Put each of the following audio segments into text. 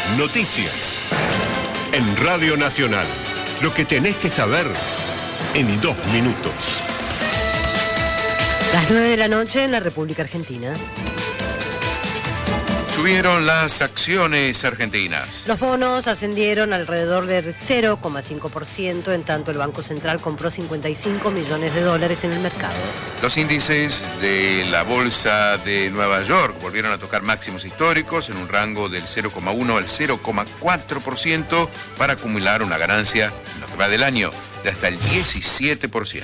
Noticias. En Radio Nacional. Lo que tenés que saber en 2 minutos. Las 9 de la noche en la República Argentina. Subieron las acciones argentinas. Los bonos ascendieron alrededor del 0,5%, en tanto el Banco Central compró 55 millones de dólares en el mercado. Los índices de la Bolsa de Nueva York volvieron a tocar máximos históricos en un rango del 0,1 al 0,4% para acumular una ganancia en lo que va del año de hasta el 17%.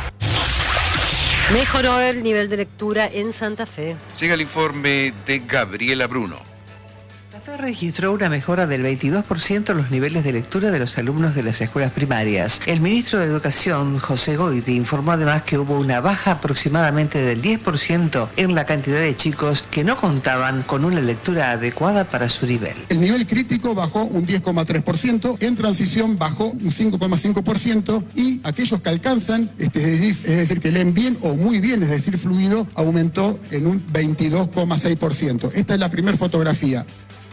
Mejoró el nivel de lectura en Santa Fe. Llega el informe de Gabriela Bruno. Santa Fe registró una mejora del 22% en los niveles de lectura de los alumnos de las escuelas primarias. El ministro de Educación, José Goiti, informó además que hubo una baja aproximadamente del 10% en la cantidad de chicos que no contaban con una lectura adecuada para su nivel. El nivel crítico bajó un 10,3%, en transición bajó un 5,5% y aquellos que alcanzan, es decir, que leen bien o muy bien, es decir, fluido, aumentó en un 22,6%. Esta es la primera fotografía.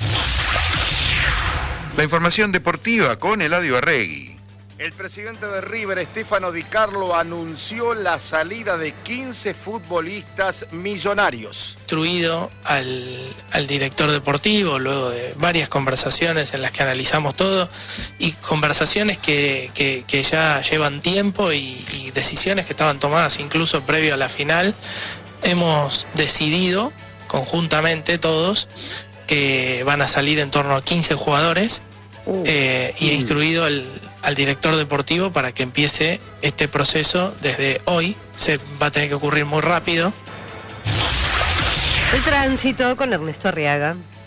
La información deportiva con Eladio Arregui. El presidente de River, Stefano Di Carlo, anunció la salida de 15 futbolistas millonarios. Instruido al director deportivo, luego de varias conversaciones en las que analizamos todo, y conversaciones que ya llevan tiempo y decisiones que estaban tomadas incluso previo a la final, hemos decidido conjuntamente todos que van a salir en torno a 15 jugadores y he instruido al director deportivo para que empiece este proceso desde hoy. Se va a tener que ocurrir muy rápido. El tránsito con Ernesto Arriaga.